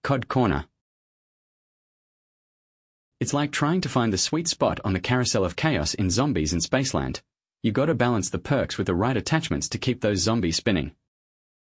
COD Corner. It's like trying to find the sweet spot on the carousel of chaos in Zombies in Spaceland. You gotta balance the perks with the right attachments to keep those zombies spinning.